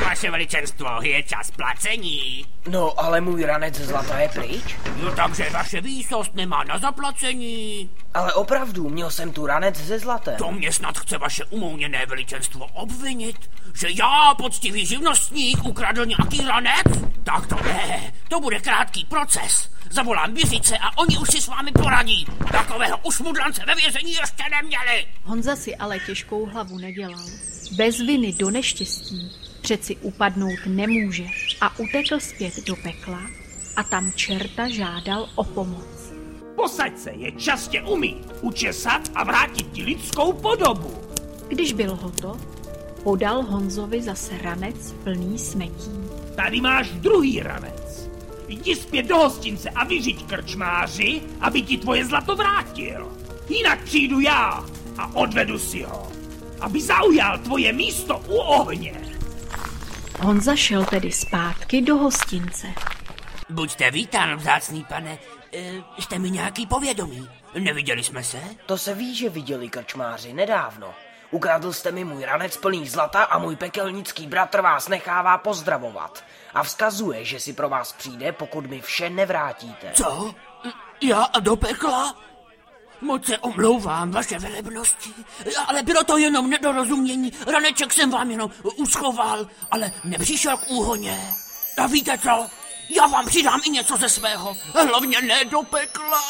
Vaše veličenstvo, je čas placení. No, ale můj ranec zlata je pryč. No takže vaše výsost nemá na zaplacení. Ale opravdu, měl jsem tu ranec ze zlatem. To mě snad chce vaše umouněné veličenstvo obvinit, že já, poctivý živnostník, ukradl nějaký ranec? Tak to ne, to bude krátký proces. Zavolám věřice a oni už si s vámi poradí. Takového ušmudlance ve vězení ještě neměli. Honza si ale těžkou hlavu nedělal. Bez viny do neštěstí přeci upadnout nemůže a utekl zpět do pekla a tam čerta žádal o pomoc. Posaď se, je čas tě umýt, učesat a vrátit ti lidskou podobu. Když byl hotov, podal Honzovi zase ranec plný smetí. Tady máš druhý ranec. Jdi zpět do hostince a vyřiď krčmáři, aby ti tvoje zlato vrátil. Jinak přijdu já a odvedu si ho, aby zaujal tvoje místo u ohně. Honza šel tedy zpátky do hostince. Buďte vítán, vzácný pane. Jste mi nějaký povědomí? Neviděli jsme se? To se ví, že viděli krčmáři nedávno. Ukradl jste mi můj ranec plný zlata a můj pekelnický bratr vás nechává pozdravovat. A vzkazuje, že si pro vás přijde, pokud mi vše nevrátíte. Co? Já do pekla? Moc se omlouvám, vaše velebnosti, ale bylo to jenom nedorozumění. Raneček jsem vám jenom uschoval, ale nepřišel k úhoně. A víte co? Já vám přidám i něco ze svého, hlavně ne do pekla.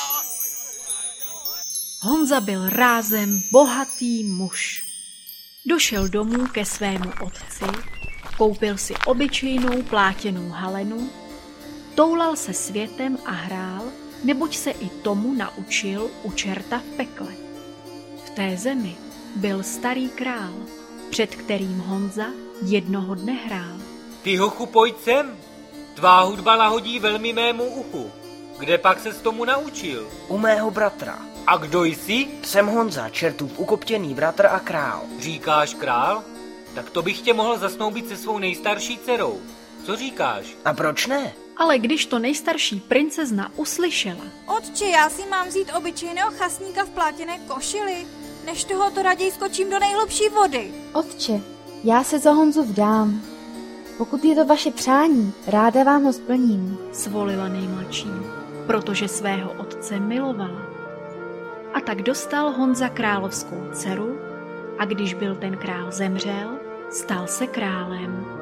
Honza byl rázem bohatý muž. Došel domů ke svému otci, koupil si obyčejnou plátěnou halenu, toulal se světem a hrál, neboť se i tomu naučil u čerta v pekle. V té zemi byl starý král, před kterým Honza jednoho dne hrál. Ty hochu, pojď sem, tvá hudba lahodí velmi mému uchu. Kde pak ses tomu naučil? U mého bratra. A kdo jsi? Jsem Honza, čertův ukoptěný bratr a král. Říkáš král? Tak to bych tě mohl zasnoubit se svou nejstarší dcerou. Co říkáš? A proč ne? Ale když to nejstarší princezna uslyšela. Otče, já si mám vzít obyčejného chasníka v plátěné košili, než tohoto raději skočím do nejhlubší vody. Otče, já se za Honzu vdám. Pokud je to vaše přání, ráda vám ho splním. Svolila nejmladší, protože svého otce milovala. A tak dostal Honza královskou dceru a když byl ten král zemřel, stal se králem.